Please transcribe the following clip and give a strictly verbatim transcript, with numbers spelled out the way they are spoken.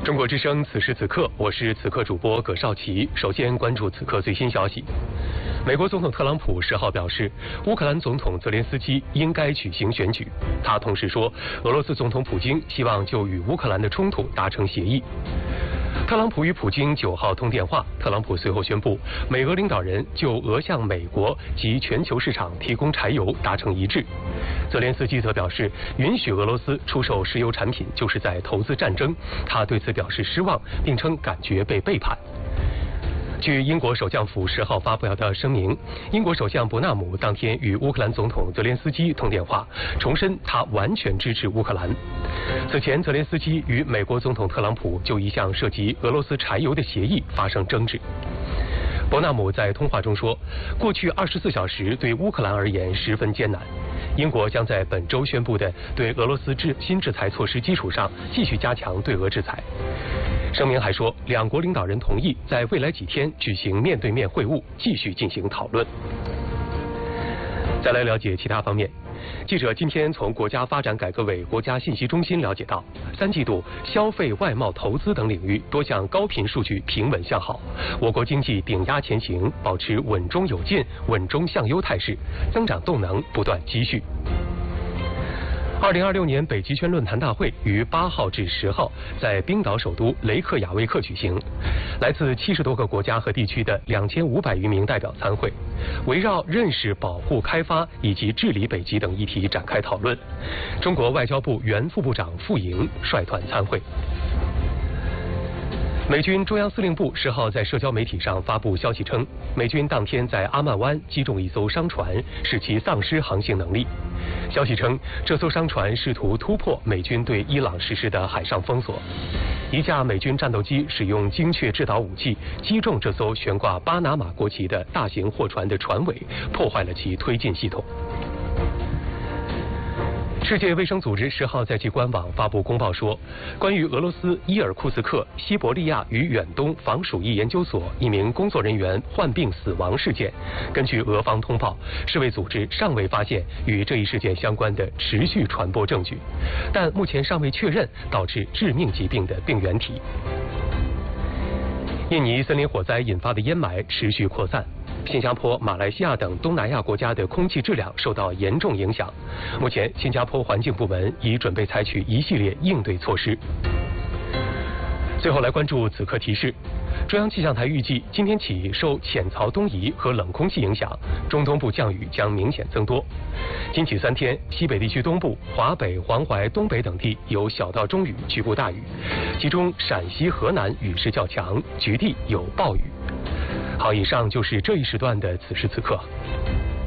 中国之声，此时此刻，我是此刻主播葛少奇。首先关注此刻最新消息。美国总统特朗普十号表示，乌克兰总统泽连斯基应该举行选举。他同时说，俄罗斯总统普京希望就与乌克兰的冲突达成协议。特朗普与普京九号通电话，特朗普随后宣布，美俄领导人就俄向美国及全球市场提供柴油达成一致。泽连斯基则表示，允许俄罗斯出售石油产品就是在投资战争，他对此表示失望，并称感觉被背叛。据英国首相府十号发表的声明，英国首相伯纳姆当天与乌克兰总统泽连斯基通电话，重申他完全支持乌克兰。此前，泽连斯基与美国总统特朗普就一项涉及俄罗斯柴油的协议发生争执。伯纳姆在通话中说，过去二十四小时对乌克兰而言十分艰难。英国将在本周宣布的对俄罗斯制新制裁措施基础上，继续加强对俄制裁。声明还说，两国领导人同意在未来几天举行面对面会晤，继续进行讨论。再来了解其他方面。记者今天从国家发展改革委国家信息中心了解到，三季度消费、外贸、投资等领域多项高频数据平稳向好，我国经济顶压前行，保持稳中有进、稳中向优态势，增长动能不断积蓄。二零二六年北极圈论坛大会于八号至十号在冰岛首都雷克雅未克举行，来自七十多个国家和地区的两千五百余名代表参会，围绕认识、保护、开发以及治理北极等议题展开讨论。中国外交部原副部长傅莹率团参会。美军中央司令部十号在社交媒体上发布消息称，美军当天在阿曼湾击中一艘商船，使其丧失航行能力。消息称，这艘商船试图突破美军对伊朗实施的海上封锁。一架美军战斗机使用精确制导武器击中这艘悬挂巴拿马国旗的大型货船的船尾，破坏了其推进系统。世界卫生组织十号在其官网发布公报说，关于俄罗斯伊尔库茨克西伯利亚与远东防鼠疫研究所一名工作人员患病死亡事件，根据俄方通报，世卫组织尚未发现与这一事件相关的持续传播证据，但目前尚未确认导致致命疾病的病原体。印尼森林火灾引发的烟霾持续扩散，新加坡、马来西亚等东南亚国家的空气质量受到严重影响。目前，新加坡环境部门已准备采取一系列应对措施。最后来关注此刻提示。中央气象台预计，今天起受浅槽东移和冷空气影响，中东部降雨将明显增多。今起三天，西北地区东部、华北、黄淮、东北等地有小到中雨，局部大雨，其中陕西、河南雨势较强，局地有暴雨。好，以上就是这一时段的此时此刻。